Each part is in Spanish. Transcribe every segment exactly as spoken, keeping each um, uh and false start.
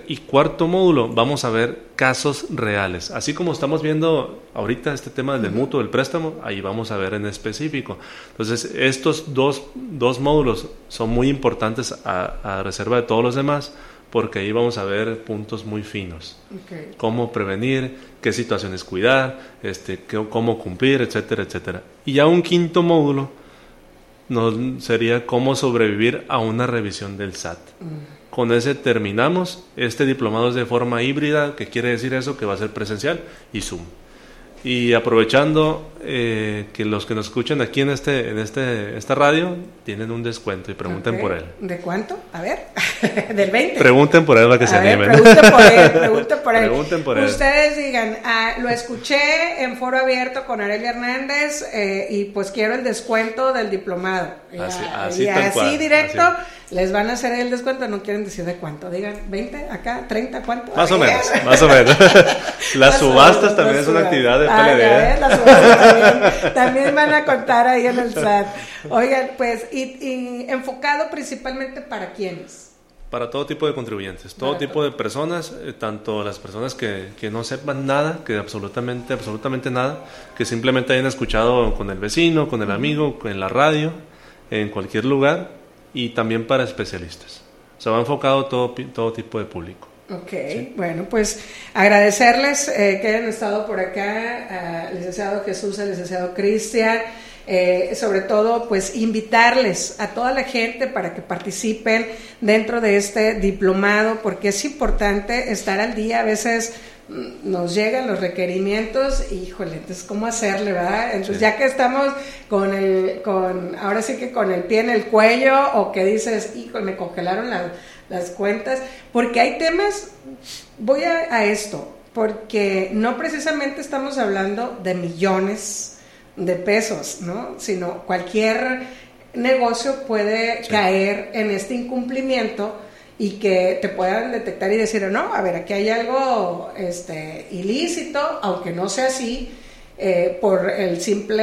y cuarto módulo vamos a ver casos reales. Así como estamos viendo ahorita este tema del mutuo, del préstamo, ahí vamos a ver en específico. Entonces, estos dos, dos módulos son muy importantes a, a reserva de todos los demás, porque ahí vamos a ver puntos muy finos. Okay. Cómo prevenir, qué situaciones cuidar, este, qué, cómo cumplir, etcétera, etcétera. Y ya un quinto módulo no, sería cómo sobrevivir a una revisión del S A T. Mm. Con ese terminamos. Este diplomado es de forma híbrida, que quiere decir eso, que va a ser presencial y Zoom. Y aprovechando eh, que los que nos escuchan aquí en este en este esta radio tienen un descuento y pregunten okay. por él. ¿De cuánto? A ver, del veinte. Pregunten por él para que a se ver, animen. Pregunten por él, pregunten por él. Pregunten por él. Ustedes digan, ah, lo escuché en Foro Abierto con Arelia Hernández eh, y pues quiero el descuento del diplomado. Así, y, así, y tal así cual, directo. Así. Les van a hacer el descuento, no quieren decir de cuánto, digan veinte, acá, treinta, ¿cuánto? Más o menos, más o menos. Las subastas también es una actividad de P L D. Ah, ya ves, las subastas también, también van a contar ahí en el S A T. Oigan, pues, y, y enfocado principalmente para quiénes. Para todo tipo de contribuyentes, todo para tipo todo. de personas, eh, tanto las personas que, que no sepan nada, que absolutamente, absolutamente nada, que simplemente hayan escuchado con el vecino, con el amigo, en la radio, en cualquier lugar, y también para especialistas. O sea, va enfocado todo, todo tipo de público. Ok, ¿sí? Bueno, pues agradecerles eh, que hayan estado por acá, al licenciado Jesús, al licenciado Cristian, eh, sobre todo pues invitarles a toda la gente para que participen dentro de este diplomado, porque es importante estar al día. A veces nos llegan los requerimientos, híjole, entonces cómo hacerle, ¿verdad? Entonces sí. Ya que estamos con el, con, ahora sí que con el pie en el cuello, o que dices, híjole, me congelaron la, las cuentas, porque hay temas, voy a, a esto, porque no precisamente estamos hablando de millones de pesos, ¿no? Sino cualquier negocio puede sí. caer en este incumplimiento y que te puedan detectar y decir, no, a ver, aquí hay algo este, ilícito, aunque no sea así, eh, por el simple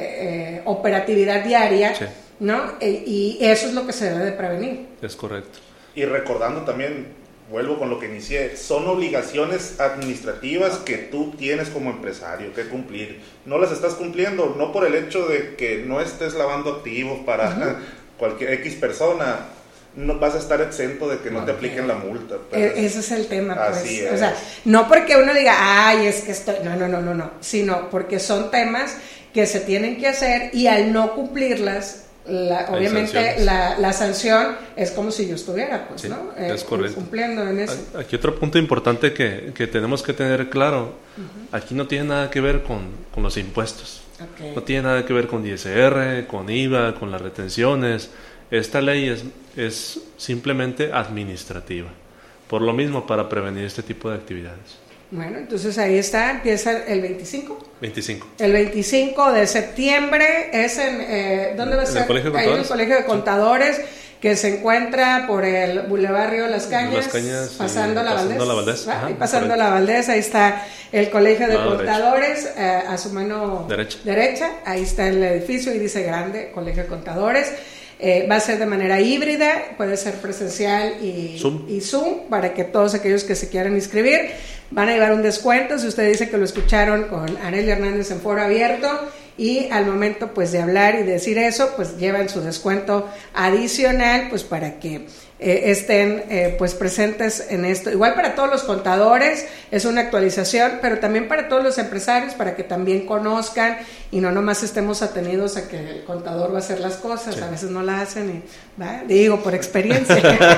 eh, operatividad diaria, sí. ¿no? E, y eso es lo que se debe de prevenir. Es correcto. Y recordando también, vuelvo con lo que inicié, son obligaciones administrativas que tú tienes como empresario que cumplir. No las estás cumpliendo, no por el hecho de que no estés lavando activos para uh-huh. cualquier X persona, no vas a estar exento de que no okay. te apliquen la multa. Pues. Ese es el tema, pues. Así es. O sea, no porque uno diga, ay, es que estoy, no, no, no, no, no, sino porque son temas que se tienen que hacer y al no cumplirlas, la, obviamente la, la sanción es como si yo estuviera, pues, sí, ¿no? Eh, es correcto. Cumpliendo en eso. Aquí otro punto importante que, que tenemos que tener claro, uh-huh. aquí no tiene nada que ver con, con los impuestos, okay. no tiene nada que ver con I S R, con I V A, con las retenciones. Esta ley es, es simplemente administrativa, por lo mismo para prevenir este tipo de actividades. Bueno, entonces ahí está, empieza el veinticinco. veinticinco. El veinticinco de septiembre es en, eh, ¿dónde va a ser? En el Colegio de Contadores. Ahí en el Colegio de Contadores, sí. que se encuentra por el Boulevard Río Las Cañas, Las Cañas pasando, la, pasando Valdés, la Valdés. ¿va? Ajá, y pasando la Valdés, ahí está el Colegio de no, Contadores, eh, a su mano derecha. derecha, ahí está el edificio y dice grande, Colegio de Contadores. Eh, va a ser de manera híbrida, puede ser presencial y Zoom. y Zoom, para que todos aquellos que se quieran inscribir van a llevar un descuento. Si usted dice que lo escucharon con Arelia Hernández en Foro Abierto, y al momento pues de hablar y decir eso, pues llevan su descuento adicional, pues para que eh, estén eh, pues presentes en esto. Igual para todos los contadores es una actualización, pero también para todos los empresarios, para que también conozcan y no nomás estemos atenidos a que el contador va a hacer las cosas, sí. a veces no la hacen y ¿va? Digo por experiencia.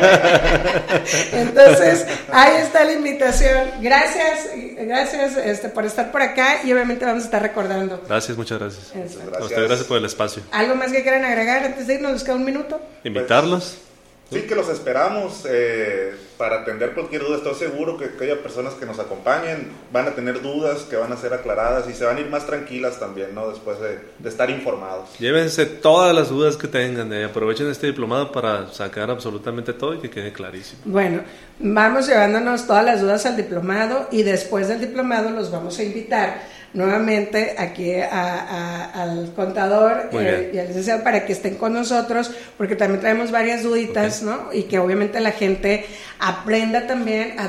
Entonces ahí está la invitación. Gracias, gracias este, por estar por acá, y obviamente vamos a estar recordando. Gracias, muchas gracias. Gracias. A usted, gracias por el espacio. ¿Algo más que quieran agregar antes de irnos? ¿Nos queda un minuto? Invitarlos. Sí, que los esperamos eh, para atender cualquier duda. Estoy seguro que aquellas personas que nos acompañen van a tener dudas que van a ser aclaradas y se van a ir más tranquilas también, ¿no? Después de, de estar informados. Llévense todas las dudas que tengan y aprovechen este diplomado para sacar absolutamente todo y que quede clarísimo. Bueno, vamos llevándonos todas las dudas al diplomado, y después del diplomado los vamos a invitar nuevamente aquí a, a, al contador eh, y al licenciado para que estén con nosotros, porque también traemos varias duditas, okay. ¿no? Y que obviamente la gente aprenda también a